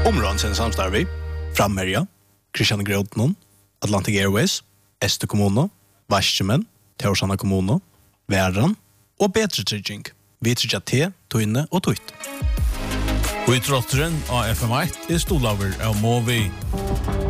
Områden sin samstarvi, Frammerja, Christian Grotnon, Atlantic Airways, Este kommune, Varsjemen, Teorsana kommune, Væran og Betre Trygging. Vi tryggja te, tøyne og tøyt. Og i trotteren av FM1 stolaver av Movi.